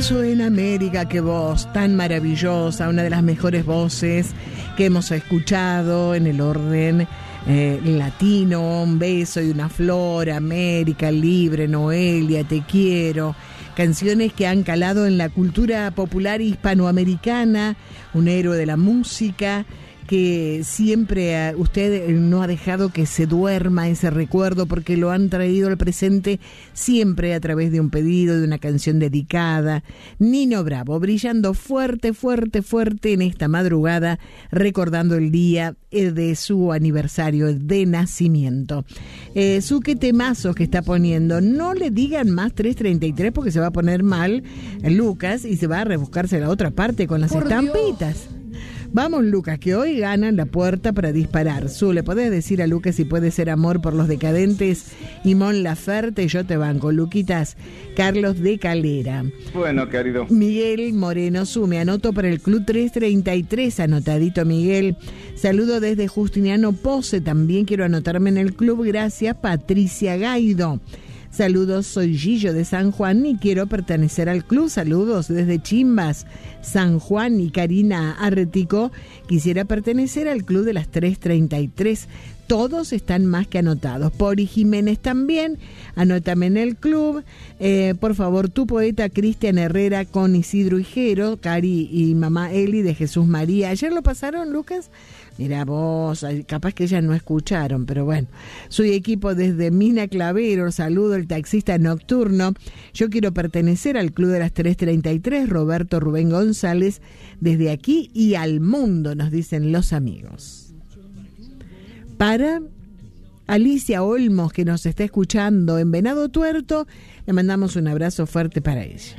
Beso en América, qué voz tan maravillosa, una de las mejores voces que hemos escuchado en el orden latino. Un beso y una flor, América Libre, Noelia, Te Quiero. Canciones que han calado en la cultura popular hispanoamericana, un héroe de la música que siempre usted no ha dejado que se duerma ese recuerdo, porque lo han traído al presente siempre a través de un pedido, de una canción dedicada. Nino Bravo, brillando fuerte, fuerte, fuerte en esta madrugada, recordando el día de su aniversario de nacimiento. Su qué temazos que está poniendo. No le digan más 333 porque se va a poner mal Lucas y se va a rebuscarse la otra parte con las estampitas. Dios. Vamos, Lucas, que hoy ganan la puerta para disparar. ¿Le podés decir a Lucas si puede ser Amor por los Decadentes y Mon Laferte? Yo te banco. Luquitas, Carlos de Calera. Bueno, querido. Miguel Moreno me anoto para el Club 333, anotadito Miguel. Saludo desde Justiniano Pose, también quiero anotarme en el club. Gracias, Patricia Gaido. Saludos, soy Gillo de San Juan y quiero pertenecer al club. Saludos desde Chimbas, San Juan. Y Karina Arretico, quisiera pertenecer al club de las 333. Todos están más que anotados. Pori Jiménez también, anótame en el club. Por favor, tu poeta Cristian Herrera con Isidro Higuero, Cari y mamá Eli de Jesús María. ¿Ayer lo pasaron, Lucas? Mira vos, capaz que ellas no escucharon, pero bueno. Soy equipo desde Mina Clavero, saludo el taxista nocturno. Yo quiero pertenecer al club de las 333, Roberto Rubén González, desde aquí y al mundo, nos dicen los amigos. Para Alicia Olmos, que nos está escuchando en Venado Tuerto, le mandamos un abrazo fuerte para ella.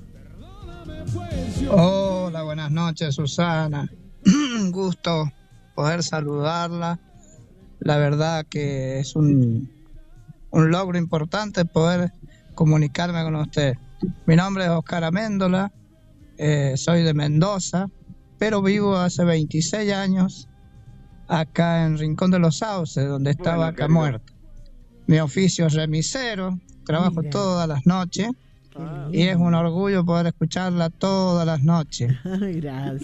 Hola, buenas noches, Susana. Un gusto poder saludarla. La verdad que es un logro importante poder comunicarme con usted. Mi nombre es Oscar Améndola, soy de Mendoza, pero vivo hace 26 años acá en Rincón de los Sauces, donde está Vaca Muerta. Mi oficio es remisero, trabajo todas las noches y es un orgullo poder escucharla todas las noches. Gracias.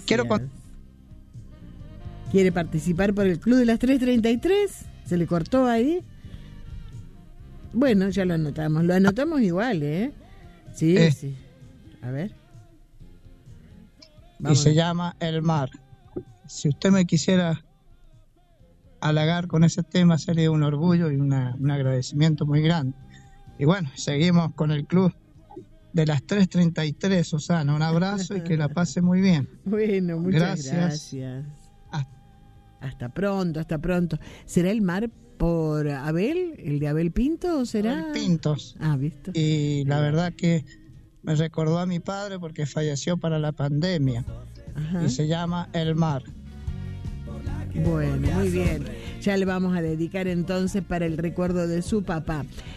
¿Quiere participar por el Club de las 333? ¿Se le cortó ahí? Bueno, ya lo anotamos. Lo anotamos igual, ¿eh? Sí, sí. A ver. Vamos. Y se llama El Mar. Si usted me quisiera halagar con ese tema, sería un orgullo y un agradecimiento muy grande. Y bueno, seguimos con el Club de las 333, Susana. Un abrazo y que la pase muy bien. Bueno, muchas gracias. Hasta pronto, hasta pronto. ¿Será El Mar por Abel? ¿El de Abel Pinto o será? Abel Pintos. ¿Visto? Y la verdad que me recordó a mi padre porque falleció para la pandemia. Ajá. Y se llama El Mar. Bueno, muy bien. Ya le vamos a dedicar entonces para el recuerdo de su papá.